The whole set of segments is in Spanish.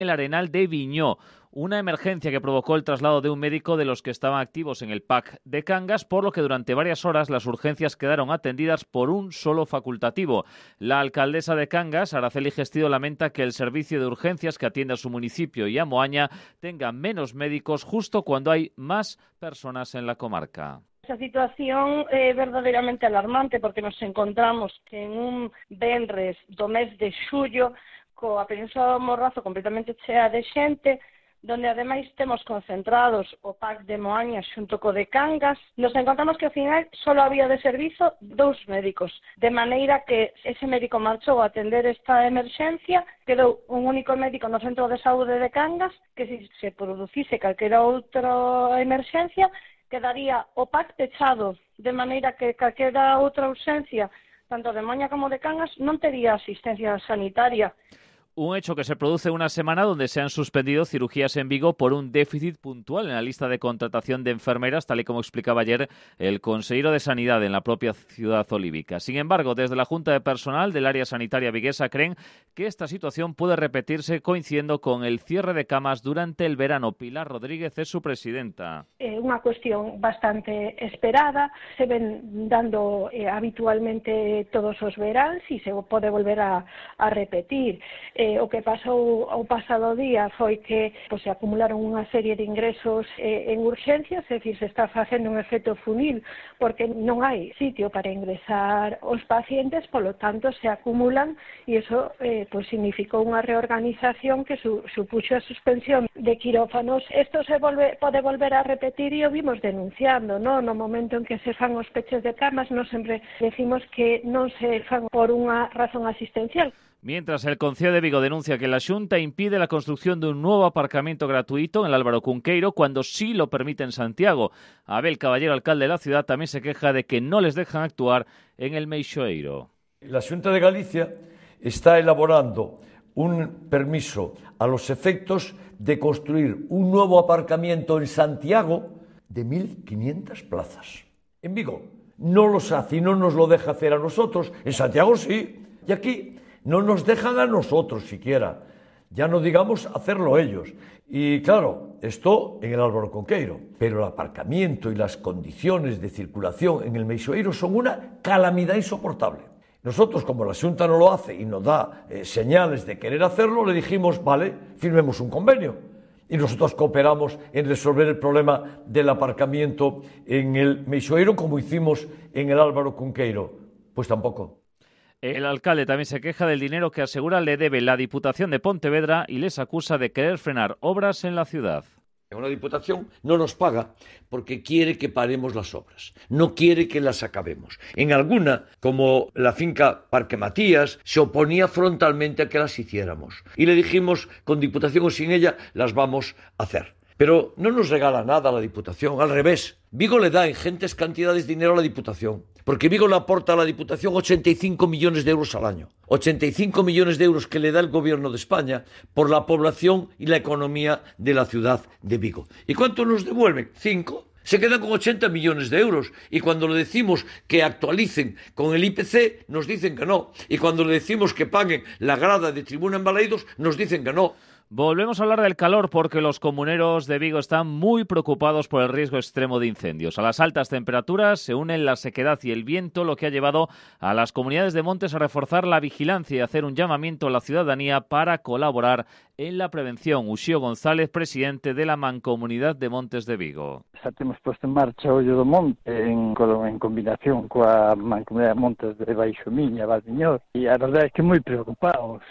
el Arenal de Viñó. Una emergencia que provocó el traslado de un médico de los que estaban activos en el PAC de Cangas, por lo que durante varias horas las urgencias quedaron atendidas por un solo facultativo. La alcaldesa de Cangas, Araceli Gestido, lamenta que el servicio de urgencias que atiende a su municipio y a Moaña tenga menos médicos justo cuando hay más personas en la comarca. Esa situación é verdadeiramente alarmante porque nos encontramos que en un venres do mes de xullo coa Península do Morrazo completamente chea de xente, donde ademais temos concentrados o PAC de Moaña xunto co de Cangas, nos encontramos que ao final só había de servizo 2 médicos, de maneira que ese médico marchou a atender esta emerxencia, quedou un único médico no centro de saúde de Cangas, que se producise calquera outra emerxencia, quedaría o PAC pechado, de maneira que calquera outra ausencia, tanto de Moaña como de Cangas, non tería asistencia sanitaria. Un hecho que se produce una semana donde se han suspendido cirugías en Vigo por un déficit puntual en la lista de contratación de enfermeras, tal y como explicaba ayer el consejero de Sanidad en la propia ciudad olívica. Sin embargo, desde la Junta de Personal del área sanitaria viguesa creen que esta situación puede repetirse coincidiendo con el cierre de camas durante el verano. Pilar Rodríguez es su presidenta. Unha cuestión bastante esperada, se ven dando habitualmente todos os veráns e se pode volver a repetir. O que pasou o pasado día foi que se acumularon unha serie de ingresos en urgencias, é dicir, se está facendo un efecto funil porque non hai sitio para ingresar os pacientes, polo tanto se acumulan e iso significou unha reorganización que supuxo a suspensión de quirófanos. Isto pode volver a repetir e o vimos denunciando, no momento en que se fan os peches de camas, non sempre decimos que non se fan por unha razón asistencial. Mientras, el Concello de Vigo denuncia que la Xunta impide la construcción de un nuevo aparcamiento gratuito en el Álvaro Cunqueiro cuando sí lo permite en Santiago. Abel Caballero, alcalde de la ciudad, también se queja de que no les dejan actuar en el Meixoeiro. La Xunta de Galicia está elaborando un permiso a los efectos de construir un nuevo aparcamiento en Santiago de 1.500 plazas. En Vigo no los hace y no nos lo deja hacer a nosotros. En Santiago sí. Y aquí no nos dejan a nosotros siquiera, ya no digamos hacerlo ellos. Y claro, esto en el Álvaro Cunqueiro, pero el aparcamiento y las condiciones de circulación en el Meixoeiro son una calamidad insoportable. Nosotros, como la Xunta no lo hace y nos da señales de querer hacerlo, le dijimos, vale, firmemos un convenio. Y nosotros cooperamos en resolver el problema del aparcamiento en el Meixoeiro como hicimos en el Álvaro Cunqueiro. Pues tampoco. El alcalde también se queja del dinero que asegura le debe la Diputación de Pontevedra y les acusa de querer frenar obras en la ciudad. Una diputación no nos paga porque quiere que paremos las obras, no quiere que las acabemos. En alguna, como la finca Parque Matías, se oponía frontalmente a que las hiciéramos. Y le dijimos, con diputación o sin ella, las vamos a hacer. Pero no nos regala nada a la Diputación, al revés. Vigo le da ingentes cantidades de dinero a la Diputación, porque Vigo le aporta a la Diputación 85 millones de euros al año. 85 millones de euros que le da el Gobierno de España por la población y la economía de la ciudad de Vigo. ¿Y cuánto nos devuelven? 5. Se quedan con 80 millones de euros y cuando le decimos que actualicen con el IPC nos dicen que no. Y cuando le decimos que paguen la grada de Tribuna en Baleidos nos dicen que no. Volvemos a hablar del calor porque los comuneros de Vigo están muy preocupados por el riesgo extremo de incendios. A las altas temperaturas se unen la sequedad y el viento, lo que ha llevado a las comunidades de montes a reforzar la vigilancia y hacer un llamamiento a la ciudadanía para colaborar en la prevención. Uxío González, presidente de la Mancomunidade de Montes de Vigo. Xa temos posto en marcha o Ollo do Monte en combinación coa Mancomunidade de Montes de Baixo Miña, Valdiñor, e a verdade é que moi preocupados,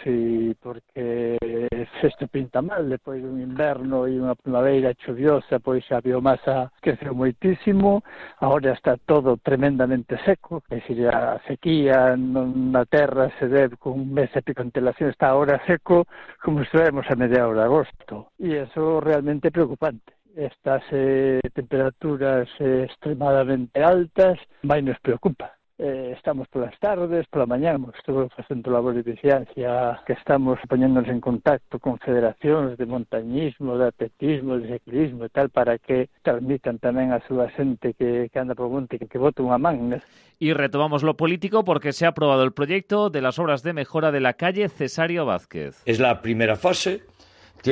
porque se isto pinta mal, depois dun inverno e unha primavera chuviosa, pois a biomasa creceu moitísimo, agora está todo tremendamente seco, é dicir, a sequía na terra se debe con un mes e pico de antelación, está agora seco como se vemos a mediados de agosto, e eso realmente é preocupante. Estas temperaturas extremadamente altas vai nos preocupa. Estamos polas tardes, pola mañá, estou facendo labor de vigilancia, que estamos poñéndonos en contacto con federacións de montañismo, de atletismo, de ciclismo e tal, para que transmitan tamén a súa xente que anda por monte, que bote unha man. Y retomamos lo político porque se ha aprobado el proyecto de las obras de mejora de la calle Cesario Vázquez. Es la primera fase